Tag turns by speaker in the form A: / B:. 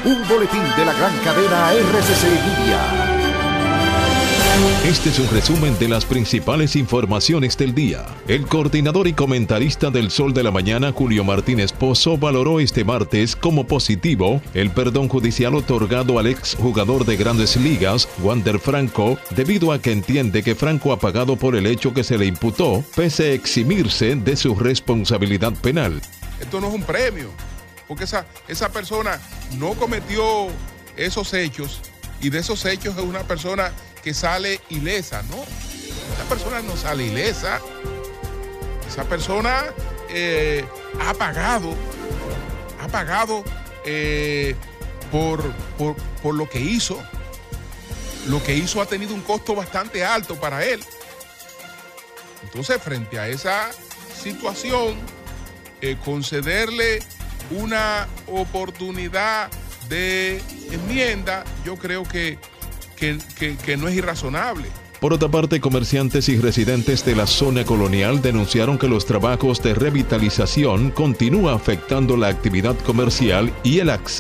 A: un boletín de la gran cadena RCC Media.
B: Este es un resumen de las principales informaciones del día. El coordinador y comentarista del Sol de la Mañana, Julio Martínez Pozo, valoró este martes como positivo el perdón judicial otorgado al exjugador de Grandes Ligas, Wander Franco, debido a que entiende que Franco ha pagado por el hecho que se le imputó, pese a eximirse de su responsabilidad penal.
C: Esto no es un premio, porque esa persona no cometió esos hechos, y de esos hechos es una persona que sale ilesa. No, esa persona no sale ilesa. Esa persona ha pagado por lo que hizo. Lo que hizo ha tenido un costo bastante alto para él. Entonces, frente a esa situación, concederle una oportunidad de enmienda, yo creo que no es irrazonable.
B: Por otra parte, comerciantes y residentes de la zona colonial denunciaron que los trabajos de revitalización continúan afectando la actividad comercial y el acceso